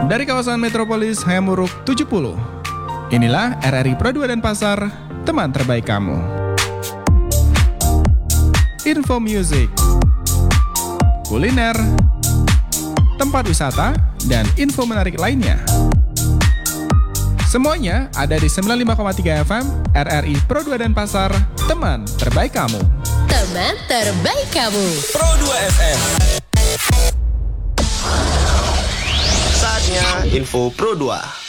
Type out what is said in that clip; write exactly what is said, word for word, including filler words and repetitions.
Dari kawasan metropolis Hayamuruk tujuh puluh, inilah R R I Pro dua Denpasar, teman terbaik kamu. Info music, kuliner, tempat wisata, dan info menarik lainnya. Semuanya ada di sembilan puluh lima koma tiga F M R R I Pro dua Denpasar, teman terbaik kamu. Teman terbaik kamu. Pro dua F M. Saatnya info Pro dua.